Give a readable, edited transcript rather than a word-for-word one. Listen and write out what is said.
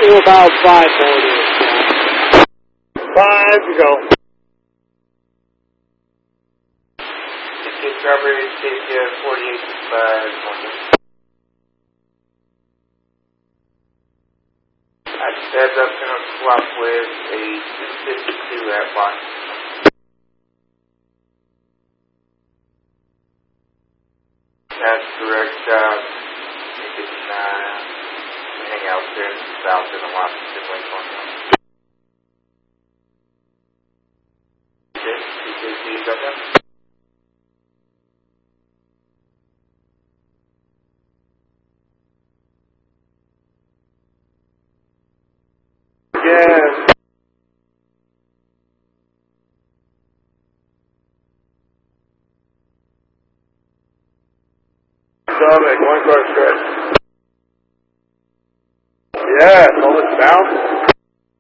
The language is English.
about 5 more to it. 5 to go. Strawberry Stacia 48 Heads up, gonna swap with a 252 at Box. That's correct. You can hang out there south in the Washington Waypoint. Okay, got that? Again. Dominic, 1 car stretch. Yes, hold it down.